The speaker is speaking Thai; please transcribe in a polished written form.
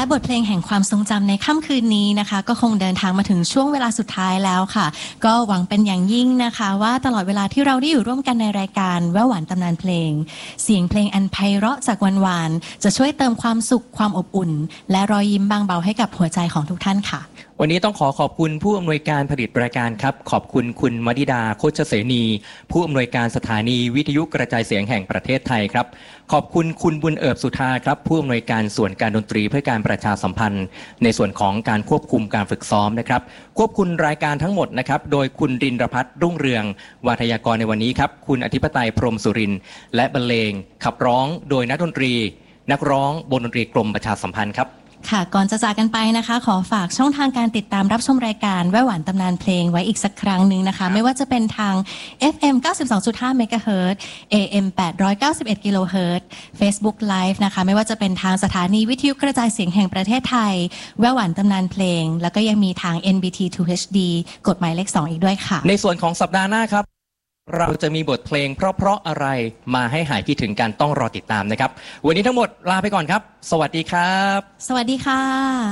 บทเพลงแห่งความทรงจำในค่ำคืนนี้นะคะก็คงเดินทางมาถึงช่วงเวลาสุดท้ายแล้วค่ะก็หวังเป็นอย่างยิ่งนะคะว่าตลอดเวลาที่เราได้อยู่ร่วมกันในรายการแว่วหวานตำนานเพลงเสียงเพลงอันไพเราะจากวันวานจะช่วยเติมความสุขความอบอุ่นและรอยยิ้มบางเบาให้กับหัวใจของทุกท่านค่ะวันนี้ต้องขอบคุณผู้อำนวยการผลิตรายการครับขอบคุณคุณมดิดาโคชเสนีผู้อำนวยการสถานีวิทยุกระจายเสียงแห่งประเทศไทยครับขอบคุณคุณบุญเอิบสุธาครับผู้อำนวยการส่วนการดนตรีเพื่อการประชาสัมพันธ์ในส่วนของการควบคุมการฝึกซ้อมนะครับควบคุมรายการทั้งหมดนะครับโดยคุณรินทร์พัฒน์รุ่งเรืองวาทยากรในวันนี้ครับคุณอธิปไตยพรหมสุรินทร์และบรรเลงขับร้องโดยนักดนตรีนักร้องวงดนตรีกรมประชาสัมพันธ์ครับค่ะก่อนจะจากกันไปนะคะขอฝากช่องทางการติดตามรับชมรายการแว่วหวานตำนานเพลงไว้อีกสักครั้งหนึ่งนะคะไม่ว่าจะเป็นทาง FM 92.5 เมกะเฮิรตซ์ AM 891 กิโลเฮิรตซ์ Facebook Live นะคะไม่ว่าจะเป็นทางสถานีวิทยุกระจายเสียงแห่งประเทศไทยแว่วหวานตำนานเพลงแล้วก็ยังมีทาง NBT 2 HD กฎหมายเลข 2 อีกด้วยค่ะในส่วนของสัปดาห์หน้าครับเราจะมีบทเพลงเพราะๆอะไรมาให้หายคิดถึงกันต้องรอติดตามนะครับวันนี้ทั้งหมดลาไปก่อนครับสวัสดีครับสวัสดีค่ะ